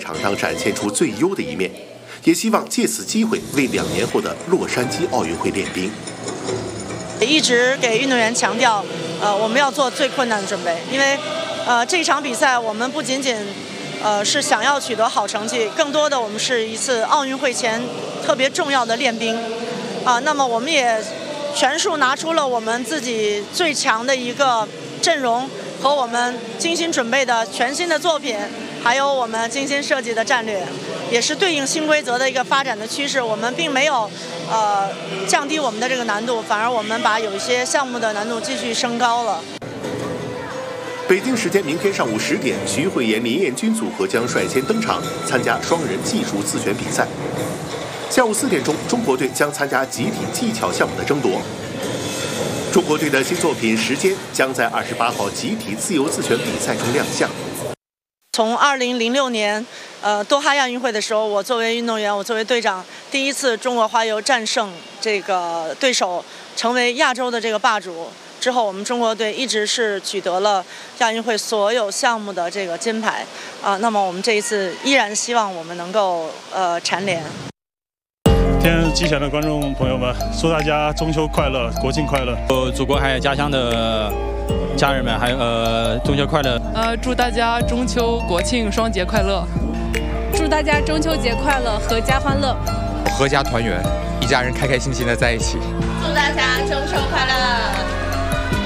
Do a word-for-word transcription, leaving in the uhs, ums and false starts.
场上展现出最优的一面，也希望借此机会为两年后的洛杉矶奥运会练兵。 一直给运动员强调，呃，我们要做最困难的准备，因为，呃，这场比赛我们不仅仅，呃，是想要取得好成绩，更多的我们是一次奥运会前特别重要的练兵，啊、呃，那么我们也全数拿出了我们自己最强的一个阵容和我们精心准备的全新的作品，还有我们精心设计的战略，也是对应新规则的一个发展的趋势。我们并没有呃降低我们的这个难度，反而我们把有一些项目的难度继续升高了。 北京时间明天上午十点，徐慧妍、林彦君组合将率先登场参加双人技术自选比赛。下午四点钟，中国队将参加集体技巧项目的争夺。中国队的新作品《时间》将在二十八号集体自由自选比赛中亮相。 从二零零六年，呃，多哈亚运会的时候，我作为运动员，我作为队长，第一次中国花游战胜这个对手，成为亚洲的这个霸主。之后，我们中国队一直是取得了亚运会所有项目的这个金牌，啊、呃，那么我们这一次依然希望我们能够呃蝉联。 天然机前的观众朋友们，祝大家中秋快乐，国庆快乐！ 祖国还有家乡的家人们，还有呃中秋快乐！ 呃，祝大家中秋国庆双节快乐！ 祝大家中秋节快乐，阖家欢乐， 阖家团圆，一家人开开心心的在一起。 祝大家中秋快乐！